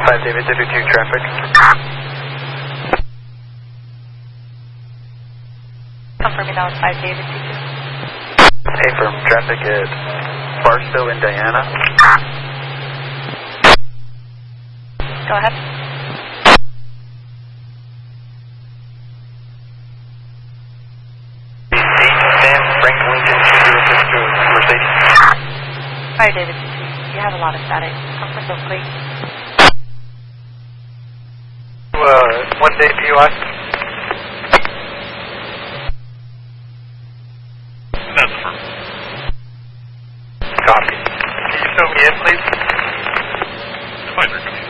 5 David 52 traffic. Confirming that was 5 David 22. Hey, firm traffic at Barstow in Diana. Go ahead. Sam Frank Lincoln 206 to Mercedes. 5 David 22. You have a lot of static. Comfort zone, please. 1 day PUI. That's the firm. Copy. Can you show me in, please? Advisor, come in.